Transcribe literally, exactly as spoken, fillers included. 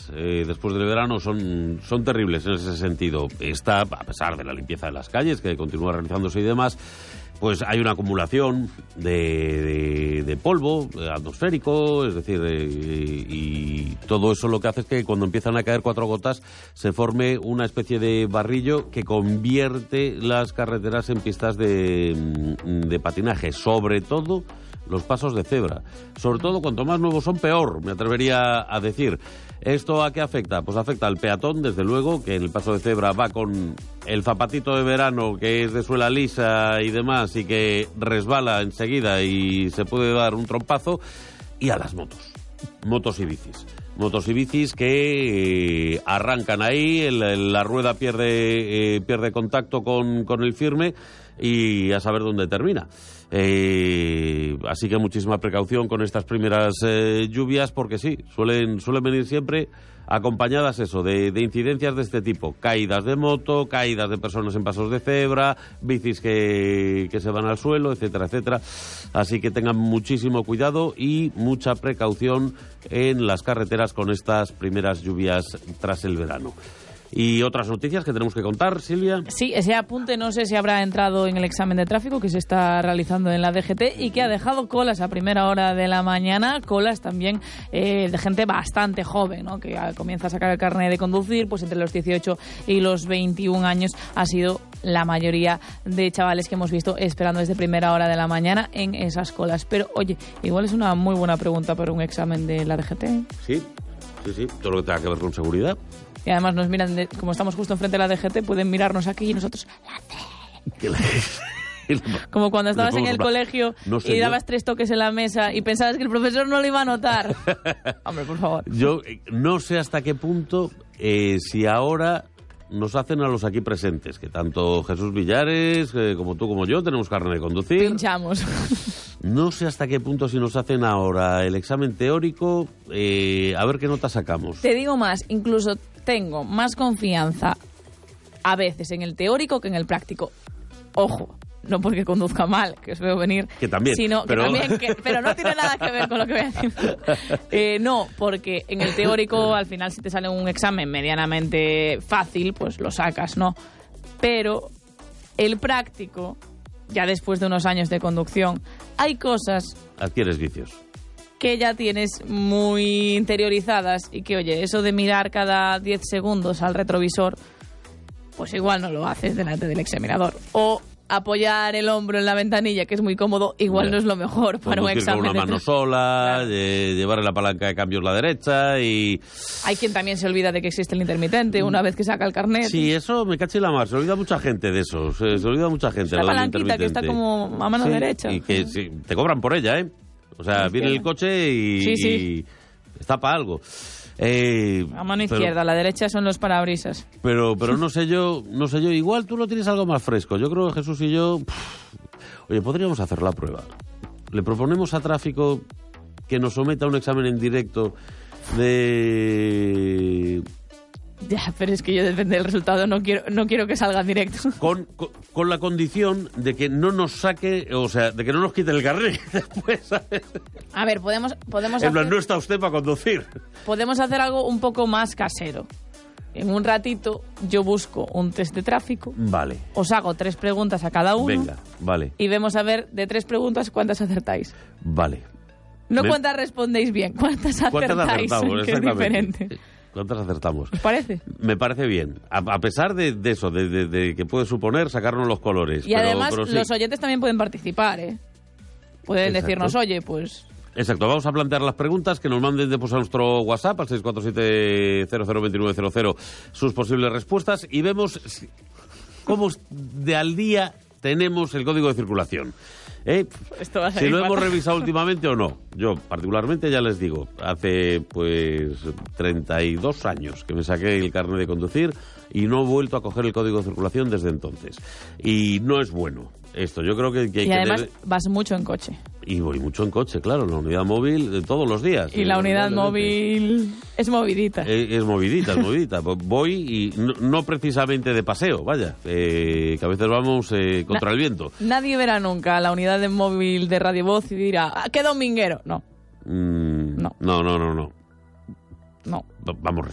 lluvias eh, después del verano son, son terribles en ese sentido. Está, a pesar de la limpieza de las calles, que continúa realizándose y demás, pues hay una acumulación de, de, de polvo atmosférico, es decir, eh, y todo eso lo que hace es que cuando empiezan a caer cuatro gotas se forme una especie de barrillo que convierte las carreteras en pistas de, de patinaje, sobre todo los pasos de cebra. Sobre todo, cuanto más nuevos son, peor, me atrevería a decir. ¿Esto a qué afecta? Pues afecta al peatón, desde luego, que en el paso de cebra va con el zapatito de verano, que es de suela lisa y demás, y que resbala enseguida y se puede dar un trompazo, y a las motos, motos y bicis. Motos y bicis que eh, arrancan ahí, el, el, la rueda pierde, eh, pierde contacto con, con el firme y a saber dónde termina. Eh, así que muchísima precaución con estas primeras eh, lluvias, porque sí, suelen, suelen venir siempre acompañadas eso de, de incidencias de este tipo: caídas de moto, caídas de personas en pasos de cebra, bicis que, que se van al suelo, etcétera, etcétera. Así que tengan muchísimo cuidado y mucha precaución en las carreteras con estas primeras lluvias tras el verano. ¿Y otras noticias que tenemos que contar, Silvia? Sí, ese apunte no sé si habrá entrado en el examen de tráfico que se está realizando en la D G T y que ha dejado colas a primera hora de la mañana, colas también eh, de gente bastante joven, ¿no? Que comienza a sacar el carnet de conducir, pues entre los dieciocho y los veintiún años ha sido la mayoría de chavales que hemos visto esperando desde primera hora de la mañana en esas colas. Pero, oye, igual es una muy buena pregunta para un examen de la D G T. Sí, sí, sí, todo lo que tenga que ver con seguridad. Y además nos miran, de, como estamos justo enfrente de la D G T, pueden mirarnos aquí y nosotros... La Como cuando estabas en el colegio no sé, y dabas yo... tres toques en la mesa y pensabas que el profesor no lo iba a notar. Hombre, por favor. Yo no sé hasta qué punto, eh, si ahora nos hacen a los aquí presentes, que tanto Jesús Villares eh, como tú como yo tenemos carnet de conducir. Pinchamos. No sé hasta qué punto si nos hacen ahora el examen teórico, eh, a ver qué nota sacamos. Te digo más, incluso tengo más confianza a veces en el teórico que en el práctico. Ojo, no porque conduzca mal, que os veo venir, que también, sino pero... que también, que, pero no tiene nada que ver con lo que voy a decir. Eh, no, porque en el teórico al final si te sale un examen medianamente fácil, pues lo sacas, ¿no? Pero el práctico, ya después de unos años de conducción, hay cosas... Adquieres vicios. Que ya tienes muy interiorizadas y que, oye, eso de mirar cada diez segundos al retrovisor, pues igual no lo haces delante del examinador. O apoyar el hombro en la ventanilla, que es muy cómodo, igual yeah. no es lo mejor para un examen. Con una de mano sola, claro. eh, llevar la palanca de cambios a la derecha y... Hay quien también se olvida de que existe el intermitente una vez que saca el carnet. Sí, eso me caché la mar, se olvida mucha gente de eso, se, se olvida mucha gente. La palanquita que está como a mano sí, derecha. Y que sí, te cobran por ella, ¿eh? O sea, viene el coche y, sí, sí. y está para algo. Eh, a mano pero, izquierda, a la derecha son los parabrisas. Pero pero no sé yo, no sé yo, igual tú lo tienes algo más fresco. Yo creo que Jesús y yo, pff, oye, podríamos hacer la prueba. Le proponemos a Tráfico que nos someta a un examen en directo de... Ya, pero es que yo depende del resultado, no quiero no quiero que salga en directo. Con, con, con la condición de que no nos saque, o sea, de que no nos quite el carnet después, ¿sabes? A ver, podemos... podemos en plan, hacer, no está usted para conducir. Podemos hacer algo un poco más casero. En un ratito yo busco un test de tráfico. Vale. Os hago tres preguntas a cada uno. Venga, vale. Y vemos a ver de tres preguntas cuántas acertáis. Vale. No Me... cuántas respondéis bien, cuántas acertáis. ¿Cuántas acertamos? Que es diferente. ¿Cuántas acertamos? ¿Os parece? Me parece bien. A, a pesar de, de eso, de, de, de que puede suponer sacarnos los colores. Y pero, además pero sí. Los oyentes también pueden participar, ¿eh? Pueden Exacto. decirnos, oye, pues... Exacto, vamos a plantear las preguntas, que nos manden después a nuestro WhatsApp, al seis cuatro siete cero cero dos nueve cero cero, sus posibles respuestas y vemos cómo de al día tenemos el código de circulación. ¿Eh? Esto va a si lo mal. hemos revisado últimamente o no. Yo, particularmente, ya les digo, hace pues treinta y dos años que me saqué el carnet de conducir y no he vuelto a coger el código de circulación desde entonces. Y no es bueno esto. Yo creo que, que hay y que además debe... vas mucho en coche. Y voy mucho en coche, claro, la unidad móvil todos los días. Y la unidad móvil es movidita. Es, es movidita, es movidita. Voy y no, no precisamente de paseo, vaya, eh, que a veces vamos eh, contra Na- el viento. Nadie verá nunca la unidad de móvil de Radio Voz y dirá, ah, ¡qué dominguero! No. Mm, no. No, no, no, no. No. Vamos